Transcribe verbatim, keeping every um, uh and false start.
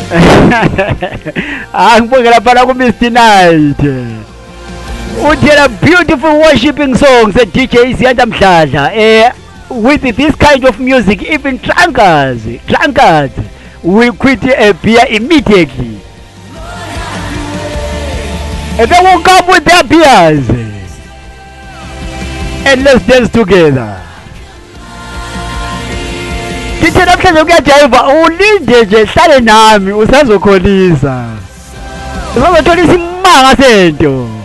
Angibongela phela ku Mister Night. Uthela beautiful worshiping songs at D J Siyanda Mdladla. Eh with this kind of music even drunkards, drunkards will quit a beer immediately. And they will come with their beers. And let's dance together. Kithi namhlanje kuyajayiva ulinde nje hlale nami usazokholisa. Uzothola isimanga sento.